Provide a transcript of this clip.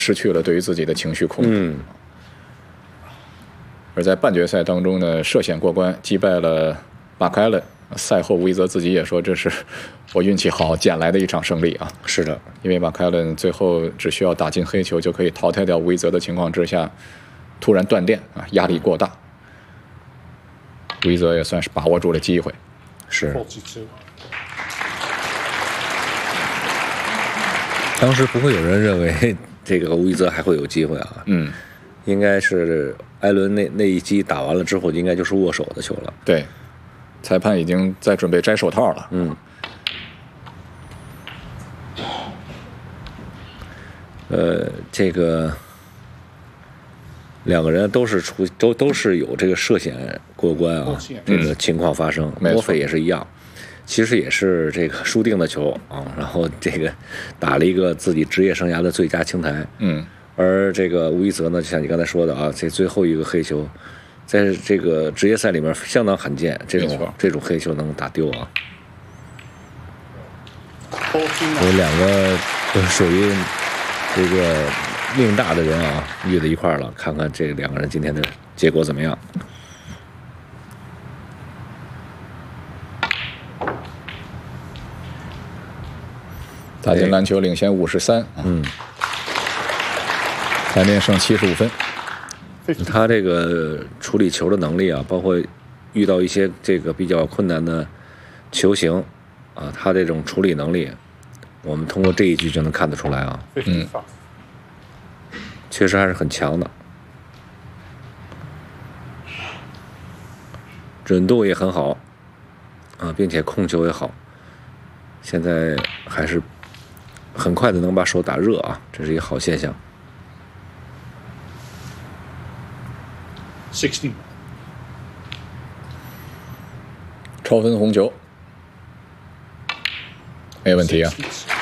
失去了对于自己的情绪控制。而在半决赛当中呢，涉险过关，击败了马克·艾伦。赛后，吴一泽自己也说：“这是我运气好捡来的一场胜利啊！” 是的， 因为马克·艾伦最后只需要打进黑球就可以淘汰掉吴一泽的情况之下，突然断电啊，压力过大。吴一泽也算是把握住了机会。 是。当时不会有人认为这个吴一泽还会有机会啊。应该是艾伦那一击打完了之后，应该就是握手的球了。 对。裁判已经在准备摘手套了。 这个两个人都是有这个涉险过关啊，这个情况发生。墨菲也是一样，其实也是这个输定的球啊，然后这个打了一个自己职业生涯的最佳青台。而这个吴一泽呢，就像你刚才说的啊，这最后一个黑球。在这个职业赛里面相当罕见，这种黑球能打丢啊！有两个都属于这个命大的人啊，遇在一块儿了，看看这两个人今天的结果怎么样。 打进篮球领先53，台面剩75分。 他这个处理球的能力啊，包括遇到一些这个比较困难的球型啊，他这种处理能力，我们通过这一局就能看得出来啊。确实还是很强的，准度也很好啊，并且控球也好，现在还是很快的能把手打热啊，这是一个好现象。 60。 超分红球，没问题啊。